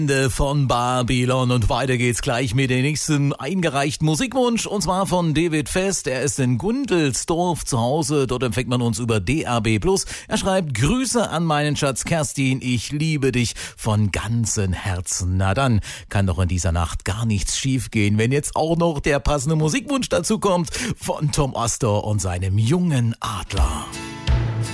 Ende von Babylon und weiter geht's gleich mit dem nächsten eingereichten Musikwunsch und zwar von David Fest. Er ist in Gundelsdorf zu Hause, dort empfängt man uns über DAB+. Er schreibt: Grüße an meinen Schatz Kerstin, ich liebe dich von ganzem Herzen. Na dann kann doch in dieser Nacht gar nichts schief gehen, wenn jetzt auch noch der passende Musikwunsch dazu kommt von Tom Astor und seinem jungen Adler.